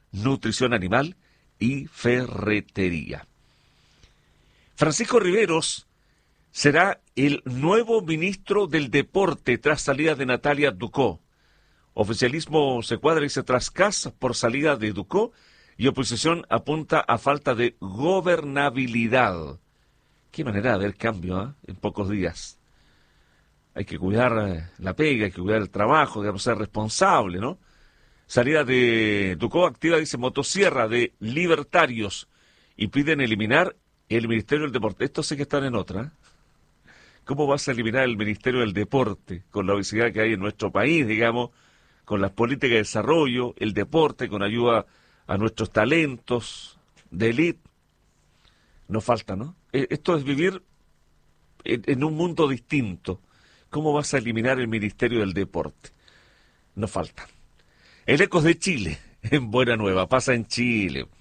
nutrición animal y ferretería. Francisco Riveros será el nuevo ministro del Deporte tras salida de Natalia Ducó. Oficialismo se cuadra y se trascasa por salida de Ducó y oposición apunta a falta de gobernabilidad. Qué manera de haber cambio, en pocos días. Hay que cuidar la pega, hay que cuidar el trabajo, digamos, ser responsable, ¿no? Salida de Ducó activa, dice, motosierra de libertarios y piden eliminar el Ministerio del Deporte. Estos sí que están en otra. ¿Cómo vas a eliminar el Ministerio del Deporte con la obesidad que hay en nuestro país, digamos, con las políticas de desarrollo, el deporte, con ayuda a nuestros talentos de élite? Nos falta, ¿no? Esto es vivir en un mundo distinto. ¿Cómo vas a eliminar el Ministerio del Deporte? Nos falta. El Ecos de Chile, en Buena Nueva, pasa en Chile.